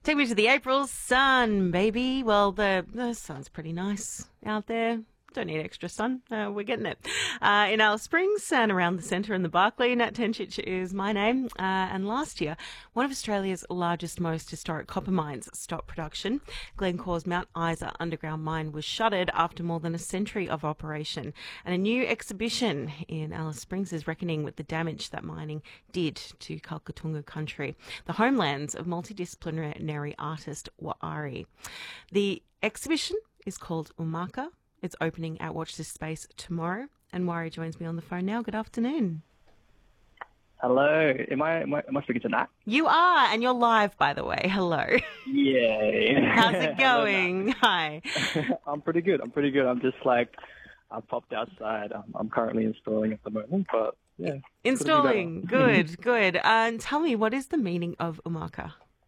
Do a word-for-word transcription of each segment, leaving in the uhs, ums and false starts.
Take me to the April sun, baby. Well, the, the sun's pretty nice out there. Don't need extra sun. Uh, we're getting it. Uh, in Alice Springs and around the centre in the Barclay, Nat Tenchich is my name. Uh, and last year, one of Australia's largest, most historic copper mines stopped production. Glencore's Mount Isa underground mine was shuttered after more than a century of operation. And a new exhibition in Alice Springs is reckoning with the damage that mining did to Kalkatungu country, the homelands of multidisciplinary artist Wa'ari. The exhibition is called Umaka. It's opening at Watch This Space tomorrow, and Wari joins me on the phone now. Good afternoon. Hello. Am I, am I, am I speaking to Nat? You are, and you're live, by the way. Hello. Yay. How's it going? Hi. I'm pretty good. I'm pretty good. I'm just like, I popped outside. I'm, I'm currently installing at the moment, but yeah. Installing. Good, good. And tell me, what is the meaning of Umaka?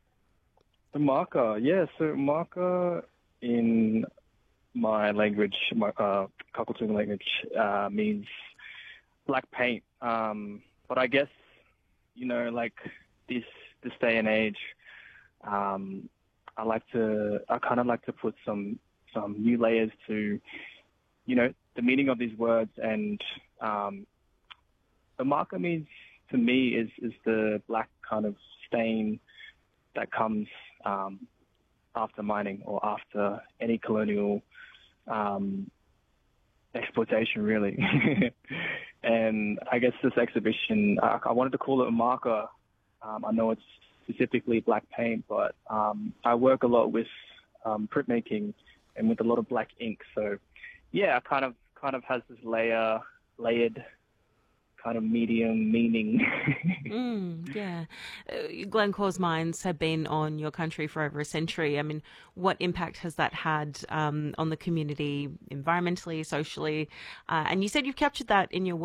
Umaka, yeah. So Umaka in my language, my uh, Kalkatungu language, uh, means black paint. Um, but I guess, you know, like this this day and age, um, I like to, I kind of like to put some some new layers to, you know, the meaning of these words. And um, the marker means to me is is the black kind of stain that comes um, after mining or after any colonial um, exploitation, really. And I guess this exhibition, I, I wanted to call it a marker. Um, I know it's specifically black paint, but um, I work a lot with um, printmaking and with a lot of black ink. So, yeah, kind of kind of has this layer, layered kind of medium meaning. mm, yeah. Uh, Glencore's mines have been on your country for over a century. I mean, what impact has that had um, on the community environmentally, socially? Uh, and you said you've captured that in your work.